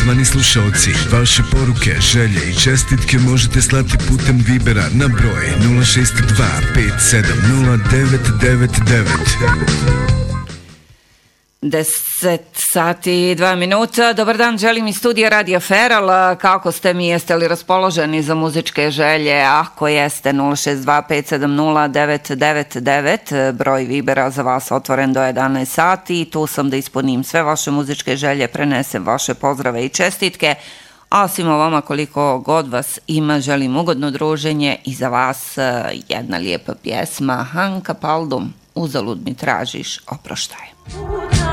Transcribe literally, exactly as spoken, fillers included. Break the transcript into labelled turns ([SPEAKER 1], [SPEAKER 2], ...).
[SPEAKER 1] Poštovani slušalci, vaše poruke, želje i čestitke možete slati putem Vibera na broj nula šest dva pet sedam nula devet devet devet.
[SPEAKER 2] deset sati i dva minuta. Dobar dan, želim iz studija Radio Feral. Kako ste mi, jeste li raspoloženi za muzičke želje? Ako jeste, nula šest dva pet sedam nula devet devet devet, broj Vibera za vas otvoren do jedanaest sati. Tu sam da ispunim sve vaše muzičke želje, prenesem vaše pozdrave i čestitke. A svima vama, koliko god vas ima, želim ugodno druženje i za vas jedna lijepa pjesma Hanka Paldum, Uzalud mi tražiš oproštaj.